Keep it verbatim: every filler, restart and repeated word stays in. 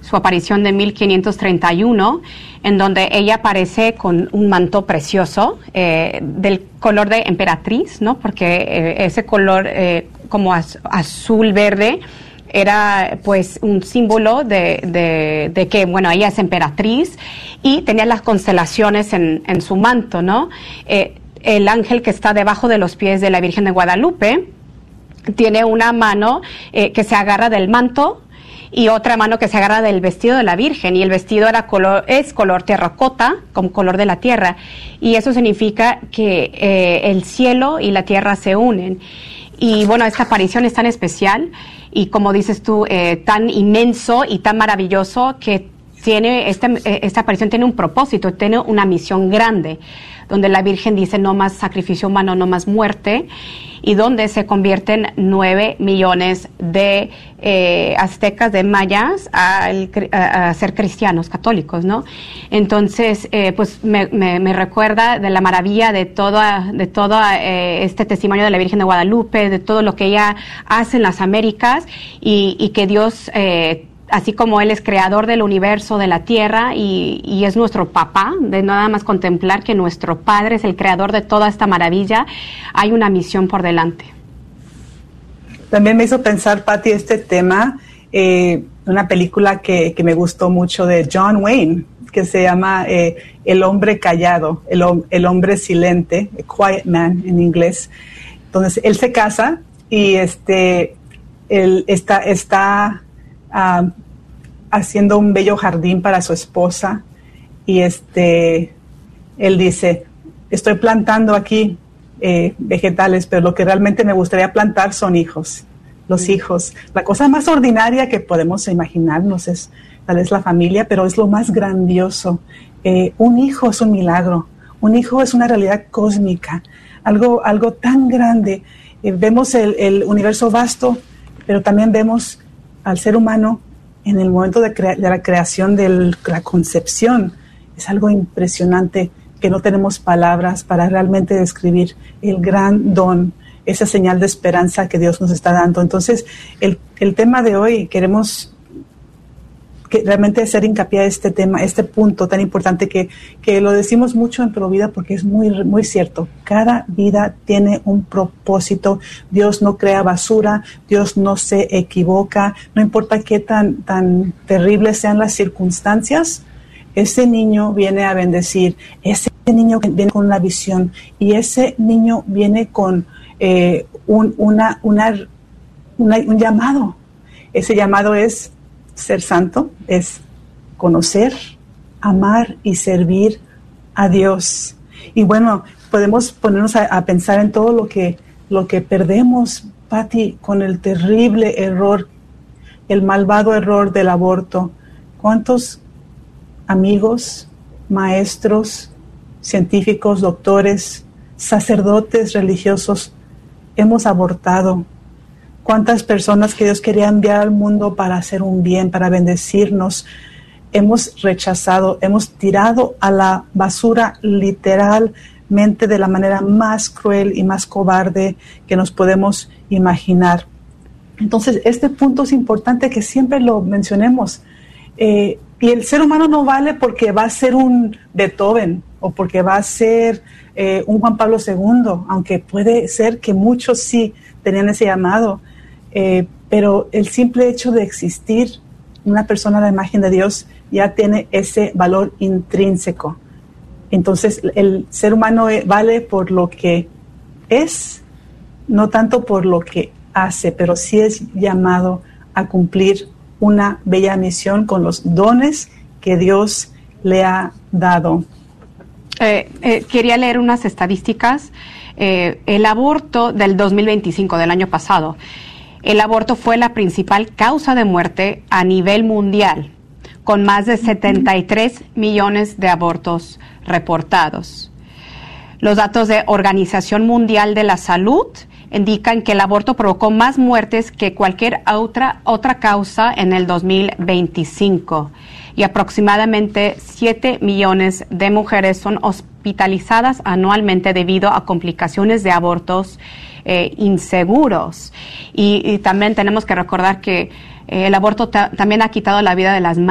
su aparición de mil quinientos treinta y uno, en donde ella aparece con un manto precioso eh, del color de emperatriz, ¿no? Porque eh, ese color eh, como az- azul verde era pues un símbolo de, de, de que, bueno, ella es emperatriz y tenía las constelaciones en, en su manto, ¿no? Eh, el ángel que está debajo de los pies de la Virgen de Guadalupe tiene una mano eh, que se agarra del manto y otra mano que se agarra del vestido de la Virgen, y el vestido era color, es color terracota, como color de la tierra, y eso significa que eh, el cielo y la tierra se unen. Y bueno, esta aparición es tan especial y, como dices tú, eh, tan inmenso y tan maravilloso que tiene esta, esta aparición tiene un propósito, tiene una misión grande, donde la Virgen dice no más sacrificio humano, no más muerte, y donde se convierten nueve millones de eh, aztecas, de mayas, a, a, a ser cristianos, católicos, ¿no? Entonces, eh, pues me, me, me recuerda de la maravilla de toda, de todo eh, este testimonio de la Virgen de Guadalupe, de todo lo que ella hace en las Américas, y, y que Dios... Eh, así como Él es creador del universo, de la tierra, y, y es nuestro papá, de nada más contemplar que nuestro Padre es el creador de toda esta maravilla, hay una misión por delante. También me hizo pensar, Patti, este tema, eh, una película que, que me gustó mucho de John Wayne, que se llama eh, El hombre callado, el, el hombre silente, A Quiet Man en inglés. Entonces, él se casa y este, él está... está Uh, haciendo un bello jardín para su esposa, y este él dice, estoy plantando aquí eh, vegetales, pero lo que realmente me gustaría plantar son hijos, los mm. hijos. La cosa más ordinaria que podemos imaginarnos es tal vez la familia, pero es lo más grandioso. Eh, un hijo es un milagro, un hijo es una realidad cósmica, algo, algo tan grande. Eh, vemos el, el universo vasto, pero también vemos al ser humano en el momento de, crea- de la creación, de la concepción. Es algo impresionante que no tenemos palabras para realmente describir el gran don, esa señal de esperanza que Dios nos está dando. Entonces, el, el tema de hoy, queremos que realmente hacer hincapié a este tema, este punto tan importante que, que lo decimos mucho en Provida porque es muy, muy cierto. Cada vida tiene un propósito. Dios no crea basura, Dios no se equivoca, no importa qué tan, tan terribles sean las circunstancias, ese niño viene a bendecir, ese niño viene con una visión, y ese niño viene con eh, un, una, una, una, un llamado. Ese llamado es ser santo, es conocer, amar y servir a Dios. Y bueno, podemos ponernos a, a pensar en todo lo que, lo que perdemos, Patti, con el terrible error, el malvado error del aborto. ¿Cuántos amigos, maestros, científicos, doctores, sacerdotes religiosos hemos abortado? ¿Cuántas personas que Dios quería enviar al mundo para hacer un bien, para bendecirnos, hemos rechazado, hemos tirado a la basura literalmente de la manera más cruel y más cobarde que nos podemos imaginar? Entonces, este punto es importante que siempre lo mencionemos. Eh, y el ser humano no vale porque va a ser un Beethoven o porque va a ser eh, un Juan Pablo segundo, aunque puede ser que muchos sí tenían ese llamado. Eh, pero el simple hecho de existir una persona a la imagen de Dios ya tiene ese valor intrínseco. Entonces el ser humano vale por lo que es, no tanto por lo que hace, pero sí es llamado a cumplir una bella misión con los dones que Dios le ha dado. Eh, eh, quería leer unas estadísticas. Eh, el aborto del dos mil veinticinco, del año pasado, el aborto fue la principal causa de muerte a nivel mundial, con más de setenta y tres millones de abortos reportados. Los datos de Organización Mundial de la Salud indican que el aborto provocó más muertes que cualquier otra, otra causa en el dos mil veinticinco, y aproximadamente siete millones de mujeres son hospitalizadas anualmente debido a complicaciones de abortos eh, inseguros. Y, y también tenemos que recordar que eh, el aborto ta- también ha quitado la vida de las madres.